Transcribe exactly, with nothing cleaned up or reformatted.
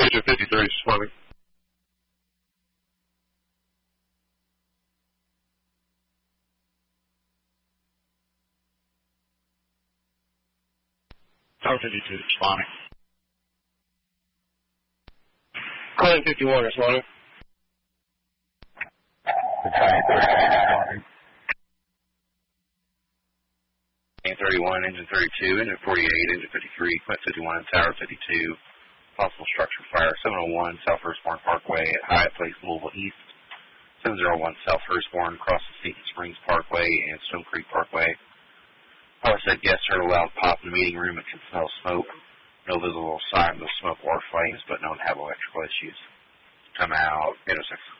Engine fifty-three responding. Tower fifty-two responding. Client fifty-one responding. thirty-one, engine thirty-two, engine forty-eight, engine fifty-three, Clint fifty-one, Tower fifty-two, possible structure fire, seven oh one South Firstborn Parkway at Hyatt Place, Louisville East, seven oh one South Firstborn, across the Seton Springs Parkway and Stone Creek Parkway. Power said guests heard a loud pop in the meeting room and can smell smoke. No visible signs of smoke or flames, but known to have electrical issues. Come out, eight oh six.